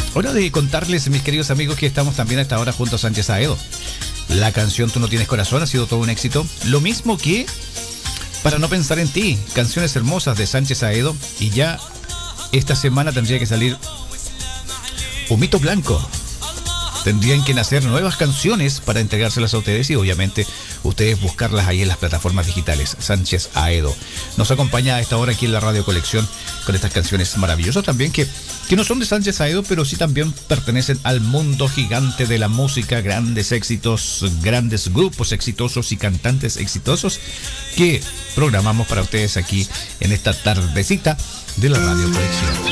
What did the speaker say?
Hora de contarles, mis queridos amigos, que estamos también a esta hora junto a Sánchez Aedo. La canción Tú no tienes corazón ha sido todo un éxito. Lo mismo que Para no pensar en ti, canciones hermosas de Sánchez Aedo. Y ya esta semana tendría que salir Un mito blanco. Tendrían que nacer nuevas canciones para entregárselas a ustedes y obviamente ustedes buscarlas ahí en las plataformas digitales. Sánchez Aedo nos acompaña a esta hora aquí en la Radio Colección con estas canciones maravillosas también que no son de Sánchez Aedo, pero sí también pertenecen al mundo gigante de la música. Grandes éxitos, grandes grupos exitosos y cantantes exitosos que programamos para ustedes aquí en esta tardecita de la Radio Colección.